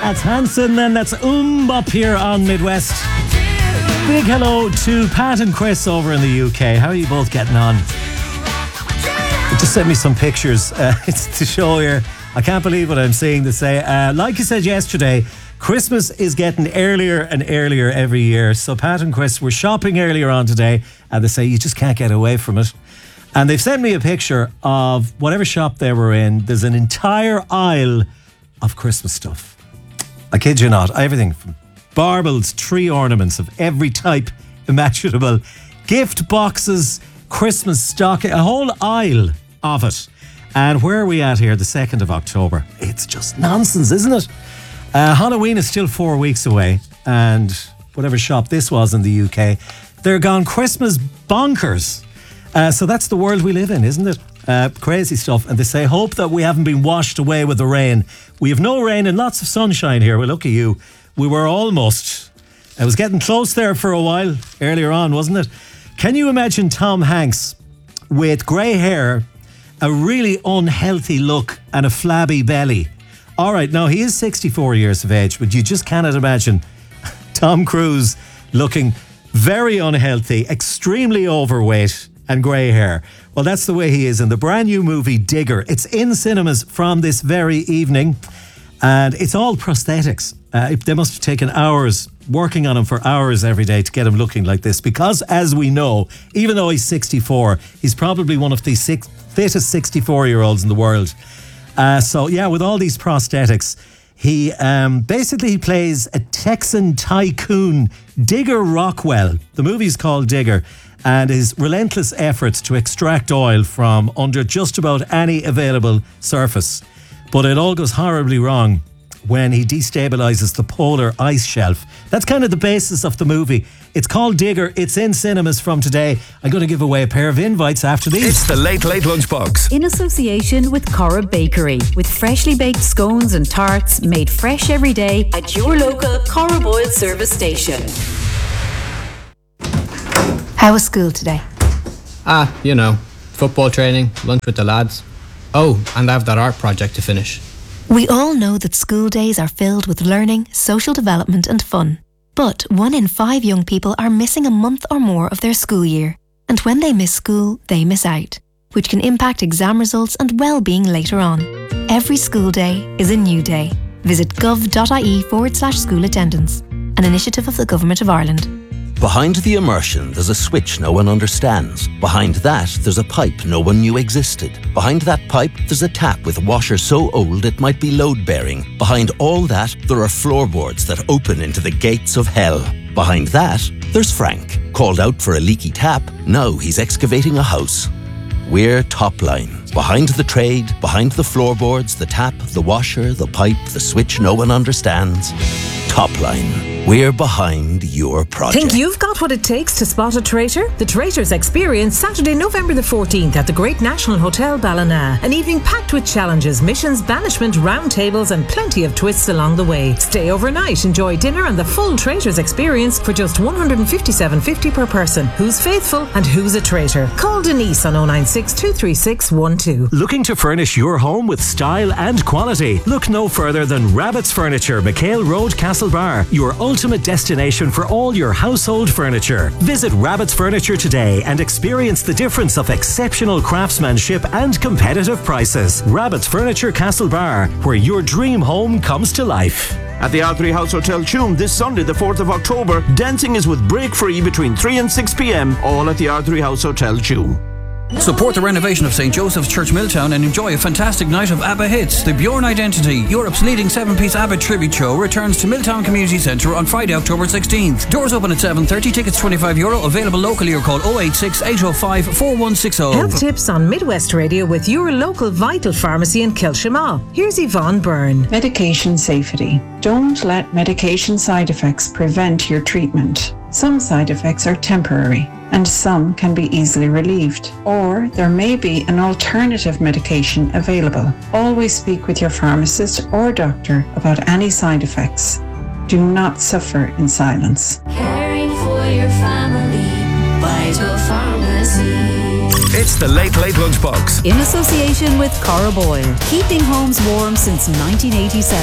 That's Hanson, and that's up here on Midwest. Big hello to Pat and Chris over in the UK. How are you both getting on? They just sent me some pictures. It's to show here. I can't believe what I'm seeing. They say, like you said yesterday, Christmas is getting earlier and earlier every year. So Pat and Chris were shopping earlier on today, and they say you just can't get away from it. And they've sent me a picture of whatever shop they were in. There's an entire aisle of Christmas stuff. I kid you not. Everything from baubles, tree ornaments of every type imaginable, gift boxes, Christmas stocking, a whole aisle of it. And where are we at here? The 2nd of October. It's just nonsense, isn't it? Halloween is still 4 weeks away. And whatever shop this was in the UK, they're gone Christmas bonkers. So that's the world we live in, isn't it? Crazy stuff. And they say, hope that we haven't been washed away with the rain. We have no rain and lots of sunshine here. Well, look at you. We were almost. I was getting close there for a while earlier on, wasn't it? Can you imagine Tom Hanks with grey hair, a really unhealthy look and a flabby belly? All right, now he is 64 years of age, but you just cannot imagine Tom Cruise looking very unhealthy, extremely overweight and grey hair. Well, that's the way he is in the brand new movie Digger. It's in cinemas from this very evening, and it's all prosthetics. They must have taken hours working on him for hours every day to get him looking like this, because as we know, even though he's 64, he's probably one of the fittest 64-year-olds in the world. So yeah, with all these prosthetics, he basically plays a Texan tycoon, Digger Rockwell. The movie's called Digger, and his relentless efforts to extract oil from under just about any available surface. But it all goes horribly wrong when he destabilizes the polar ice shelf. That's kind of the basis of the movie. It's called Digger. It's in cinemas from today. I'm going to give away a pair of invites after these. It's the Late Late Lunchbox. In association with Cora Bakery, with freshly baked scones and tarts made fresh every day at your local Cora Boyle service station. How was school today? Football training, lunch with the lads. Oh, and I have that art project to finish. We all know that school days are filled with learning, social development and fun. But 1 in 5 young people are missing a month or more of their school year. And when they miss school, they miss out, which can impact exam results and well-being later on. Every school day is a new day. Visit gov.ie/school attendance, an initiative of the Government of Ireland. Behind the immersion, there's a switch no one understands. Behind that, there's a pipe no one knew existed. Behind that pipe, there's a tap with a washer so old it might be load-bearing. Behind all that, there are floorboards that open into the gates of hell. Behind that, there's Frank. Called out for a leaky tap, now he's excavating a house. We're Topline. Behind the trade, behind the floorboards, the tap, the washer, the pipe, the switch no one understands. Topline. We're behind your project. Think you've got what it takes to spot a traitor? The Traitors Experience, Saturday, November the 14th at the Great National Hotel Ballina. An evening packed with challenges, missions, banishment, roundtables and plenty of twists along the way. Stay overnight, enjoy dinner and the full Traitors Experience for just $157.50 per person. Who's faithful and who's a traitor? Call Denise on 096 236 12. Looking to furnish your home with style and quality? Look no further than Rabbit's Furniture, McHale Road, Castlebar. Your ultimate destination for all your household furniture. Visit Rabbit's Furniture today and experience the difference of exceptional craftsmanship and competitive prices. Rabbit's Furniture, Castlebar, where your dream home comes to life. At the R3 House Hotel Tuam this Sunday, the 4th of October, dancing is with break free between 3 and 6 p.m, all at the R3 House Hotel Tuam. Support the renovation of St. Joseph's Church Milltown and enjoy a fantastic night of ABBA hits. The Bjorn Identity, Europe's leading 7-piece ABBA tribute show, returns to Milltown Community Centre on Friday, October 16th. Doors open at 7:30, tickets €25, available locally or call 086 805 4160. Health tips on Midwest Radio with your local Vital Pharmacy in Kilshama. Here's Yvonne Byrne. Medication safety. Don't let medication side effects prevent your treatment. Some side effects are temporary and some can be easily relieved, or there may be an alternative medication available. Always speak with your pharmacist or doctor about any side effects. Do not suffer in silence. Caring for your family, Vital Pharmacy. It's the Late Late Lunchbox. In association with Cora Boyle, keeping homes warm since 1987.